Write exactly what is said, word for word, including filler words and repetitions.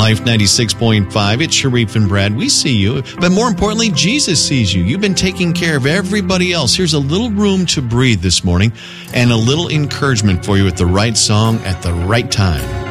Life ninety-six point five, it's Sharif and Brad. We see you, but more importantly, Jesus sees you. You've been taking care of everybody else. Here's a little room to breathe this morning and a little encouragement for you with the right song at the right time.